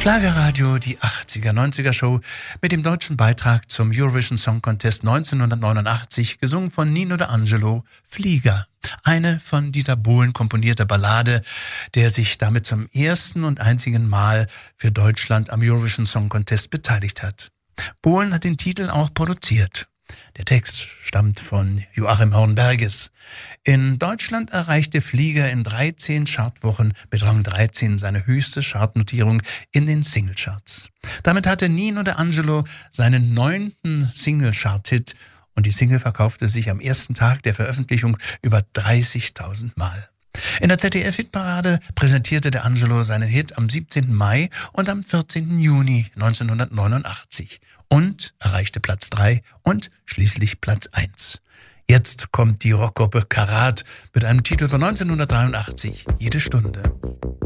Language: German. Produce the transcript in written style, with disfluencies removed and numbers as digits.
Schlagerradio, die 80er-90er Show mit dem deutschen Beitrag zum Eurovision Song Contest 1989, gesungen von Nino D'Angelo, Flieger. Eine von Dieter Bohlen komponierte Ballade, der sich damit zum ersten und einzigen Mal für Deutschland am Eurovision Song Contest beteiligt hat. Bohlen hat den Titel auch produziert. Der Text stammt von Joachim Hornberges. In Deutschland erreichte Flieger in 13 Chartwochen mit Rang 13 seine höchste Chartnotierung in den Singlecharts. Damit hatte Nino D'Angelo seinen 9. Single-Chart-Hit und die Single verkaufte sich am ersten Tag der Veröffentlichung über 30.000 Mal. In der ZDF-Hitparade präsentierte D'Angelo seinen Hit am 17. Mai und am 14. Juni 1989 und erreichte Platz 3 und schließlich Platz 1. Jetzt kommt die Rockgruppe Karat mit einem Titel von 1983, Jede Stunde.